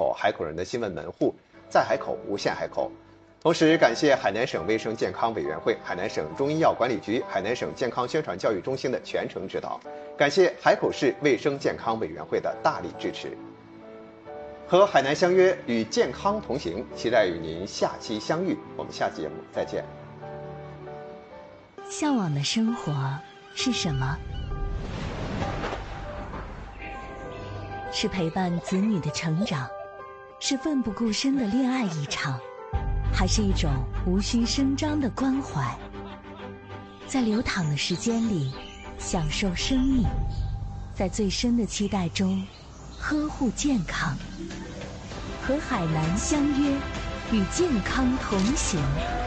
口海口人的新闻门户，在海口无限海口。同时感谢海南省卫生健康委员会、海南省中医药管理局、海南省健康宣传教育中心的全程指导，感谢海口市卫生健康委员会的大力支持。和海南相约，与健康同行，期待与您下期相遇。我们下期节目再见。 向往的生活是什么？是陪伴子女的成长，是奋不顾身的恋爱一场，还是一种无需声张的关怀？在流淌的时间里，享受生命，在最深的期待中，呵护健康。和海南相约，与健康同行。